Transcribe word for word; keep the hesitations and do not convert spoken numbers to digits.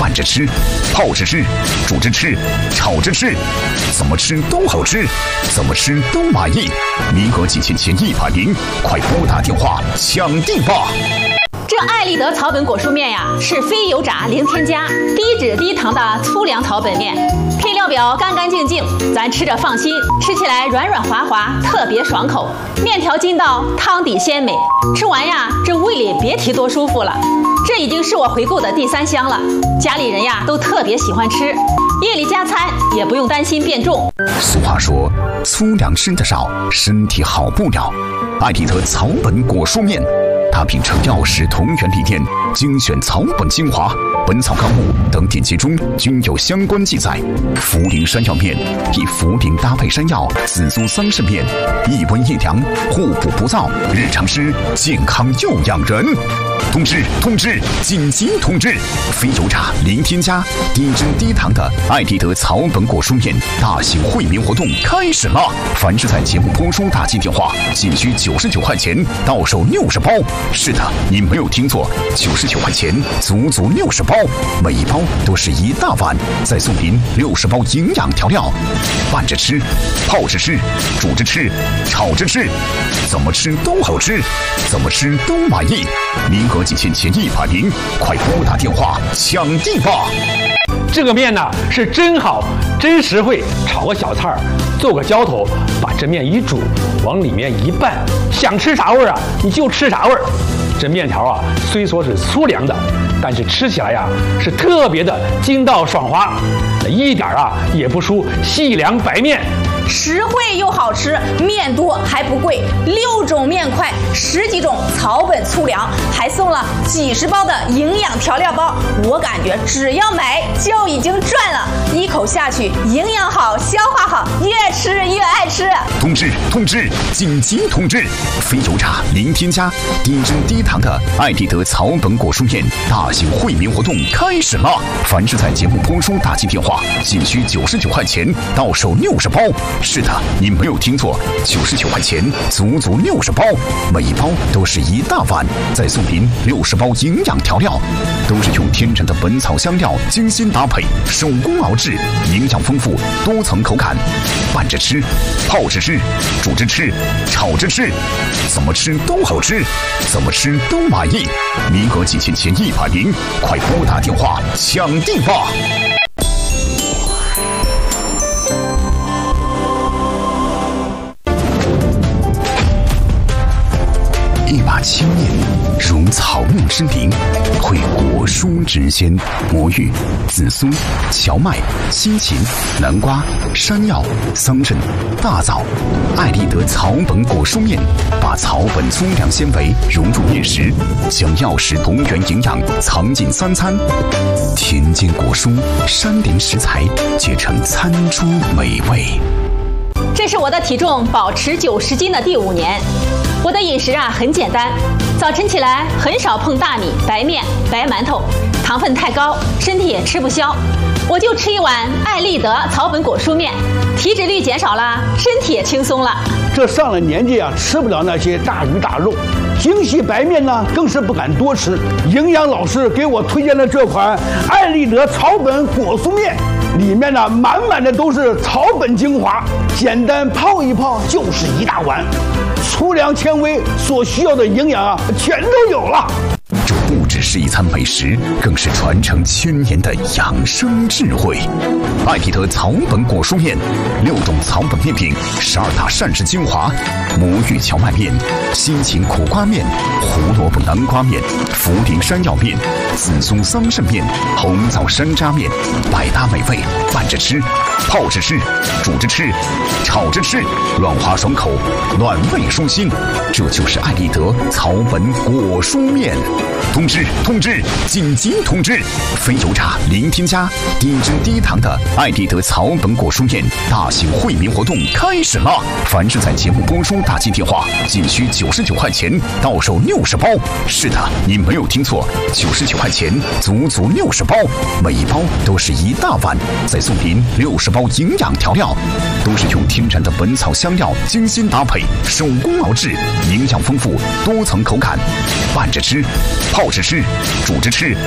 拌着吃，泡着吃，煮着吃，炒着吃，怎么吃都好吃，怎么吃都满意。名额仅限前一百名，快拨打电话抢定吧！ 这爱立德草本果蔬面呀，是非油炸零添加、低脂低糖的粗粮草本面，配料表干干净净，咱吃着放心，吃起来软软滑滑，特别爽口。面条筋道，汤底鲜美，吃完呀，这胃里别提多舒服了。这已经是我回购的第三箱了，家里人呀都特别喜欢吃，夜里加餐也不用担心变重。 俗话说，粗粮吃得少，身体好不了。爱立德草本果蔬面，它秉承药食同源理念，精选草本精华，《本草纲目》等典籍中均有相关记载。茯苓山药面以茯苓搭配山药、紫苏桑葚面，一温一凉，互补不燥，日常吃健康又养人。通知通知紧急通知！非油炸零添加、低脂低糖的爱立德草本果蔬面大型惠民活动开始了！凡是在节目播出打进电话，仅需九十九块钱，到手六十包。是的，你没有听错，九十九块钱，足足六十包，每一包都是一大碗，再送您六十包营养调料，拌着吃，泡着吃，煮着吃，炒着吃，怎么吃都好吃，怎么吃都满意。名额仅限前一百名，快拨打电话抢定吧！ 这个面呢是真好，真实惠，炒个小菜儿，做个浇头，把这面一煮，往里面一拌，想吃啥味儿啊，你就吃啥味儿。这面条啊，虽说是粗粮的，但是吃起来呀、啊、是特别的筋道爽滑，一点啊也不输细粮白面。 实惠又好吃，面多还不贵，六种面块，十几种草本粗粮，还送了几十包的营养调料包。我感觉只要买就已经赚了，一口下去，营养好，消化好，越吃越爱吃。 通知通知紧急通知！非油炸零添加、低脂低糖的爱立德草本果蔬面大型惠民活动开始了！凡是在节目播出打进电话，仅需九十九块钱，到手六十包。是的，你没有听错，九十九块钱，足足六十包，每一包都是一大碗，再送您六十包营养调料，都是用天然的本草香料精心搭配，手工熬制，营养丰富，多层口感，拌着吃，泡着吃，煮着吃，炒着吃，怎么吃都好吃，怎么吃都满意。名额仅限前一百名，快拨打电话抢定吧！一把青面如草木之灵，绘果蔬之鲜，魔芋、紫苏、荞麦、西芹、南瓜、山药、桑葚、大枣。爱立德草本果蔬面，把草本粗粮纤维融入面食，将药食同源营养藏进三餐，田间果蔬、山林食材结成餐桌美味。 这是我的体重保持九十斤的第五年。我的饮食啊很简单，早晨起来很少碰大米、白面、白馒头，糖分太高，身体也吃不消。我就吃一碗爱立德草本果蔬面，体脂率减少了，身体也轻松了。 这上了年纪啊，吃不了那些大鱼大肉，精细白面呢更是不敢多吃。营养老师给我推荐了这款爱立德草本果蔬面，里面呢满满的都是草本精华，简单泡一泡就是一大碗，粗粮纤维所需要的营养啊全都有了。 这不只是一餐美食，更是传承千年的养生智慧。爱立德草本果蔬面，六种草本面品，十二大膳食精华：魔芋荞麦面、西芹苦瓜面、胡萝卜南瓜面、茯苓山药面、紫苏桑葚面、红枣山楂面，百搭美味，拌着吃，泡着吃，煮着吃，炒着吃，软滑爽口，暖胃舒心。这就是爱立德草本果蔬面。通知通知紧急通知！非油炸零添加、低脂低糖的爱立德草本果蔬面大型惠民活动开始了！凡是在节目播出打进电话，仅需九十九块钱，到手六十包。是的，你没有听错，九十九块钱，足足六十包，每一包都是一大碗，再送您六十包营养调料，都是用天然的本草香料精心搭配，手工熬制，营养丰富，多层口感，拌着吃，泡着吃，煮着吃，